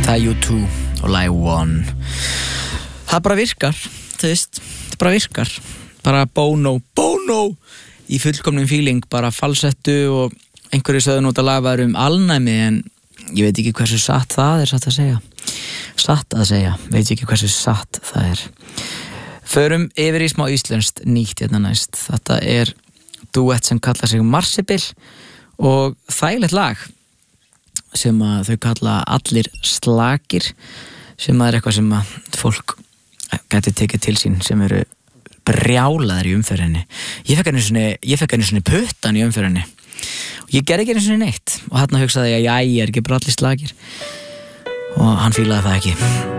Það er U2 og Live One. Það bara virkar, þú veist, það bara virkar. Bara Bono í fullkomnum feeling, bara falsettu og einhverju sögðu nota lagaður alnæmi, en ég veit ekki hversu satt það er, satt að segja, veit ekki hversu satt það er. Förum yfir í smá íslenskt nýtt hérna næst. Þetta er duett sem kallar sig Marsibil og þægilegt lag sem að þau kalla Allir slakir, sem að er eitthvað sem að fólk gæti tekið til sín sem eru brjálaðir í umferðinni. Ég fekk einu svona puttan í umferðinni. Ég gerði ekki einu svona neitt og hérna hugsaði ég að ég er ekki bara allir slakir og hann fílaði það ekki.